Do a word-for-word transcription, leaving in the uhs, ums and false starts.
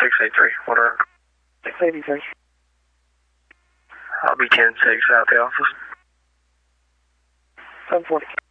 six eighty-three. What are? six eighty-three. I'll be ten six out the office. seven forty.